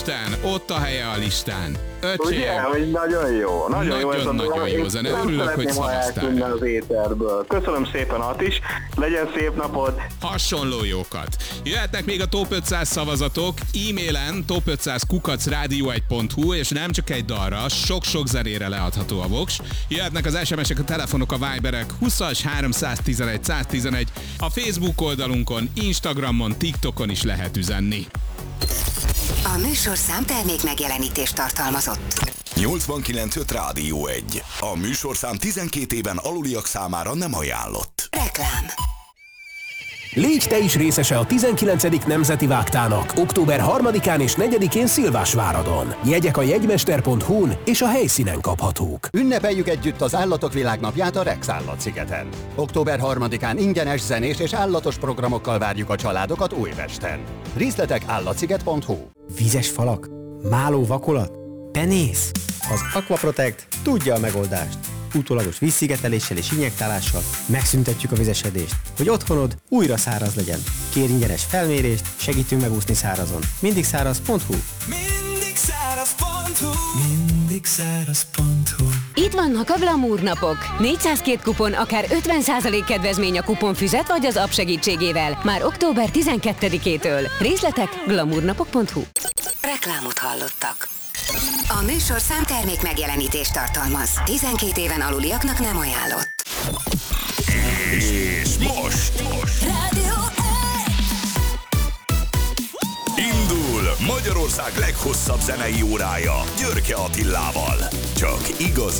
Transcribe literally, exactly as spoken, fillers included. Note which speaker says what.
Speaker 1: Isten, ott a helye a listán. Öcsém.
Speaker 2: Ugye, hogy nagyon jó. Nagyon,
Speaker 1: nagyon
Speaker 2: jó ez a
Speaker 1: nagyon jó zene. Örülök, hogy szavaztál.
Speaker 2: Az éterből. Köszönöm szépen, Atis. Legyen szép napod.
Speaker 1: Hasonló jókat. Jöhetnek még a top ötszáz szavazatok e-mailen top ötszáz kukac rádió egy pont hu, és nem csak egy dalra, sok-sok zenére leadható a voks. Jöhetnek az es em esek, a telefonok, a Viberek huszas háromszáztizenegy száztizenegy, a Facebook oldalunkon, Instagramon, TikTokon is lehet üzenni.
Speaker 3: A műsorszám termék megjelenítést tartalmazott.
Speaker 4: nyolcvankilenc öt Rádió egy. A műsorszám tizenkét éven aluliak számára nem ajánlott.
Speaker 3: Reklám.
Speaker 5: Légy te is részese a tizenkilencedik Nemzeti Vágtának október harmadikán és negyedikén Szilvásváradon. Jegyek a jegymester pont hu-n és a helyszínen kaphatók.
Speaker 6: Ünnepeljük együtt az Állatok Világnapját a Rex Állatszigeten. október harmadikán ingyenes zenés és állatos programokkal várjuk a családokat Újpesten. Részletek állatsziget pont hu.
Speaker 7: Vízes falak? Máló vakolat? Penész? Az Aquaprotect tudja a megoldást. Utólagos vízszigeteléssel és injektálással megszüntetjük a vizesedést, hogy otthonod újra száraz legyen. Kérj ingyenes felmérést, segítünk megúszni szárazon. mindig száraz pont hu.
Speaker 8: Mindig száraz pont hu. Mindig száraz pont hu.
Speaker 9: Itt vannak a Glamour napok. négyszázkettő kupon, akár ötven százalék kedvezmény a kuponfüzet vagy az app segítségével. Már október tizenkettedikétől. Részletek glamournapok pont hu.
Speaker 3: Reklámot hallottak. A műsorszám termék megjelenítést tartalmaz. tizenkét éven aluliaknak nem ajánlott.
Speaker 4: És most, most.
Speaker 8: Rádió
Speaker 4: Indul Magyarország leghosszabb zenei órája Györke Attilával. Csak igazi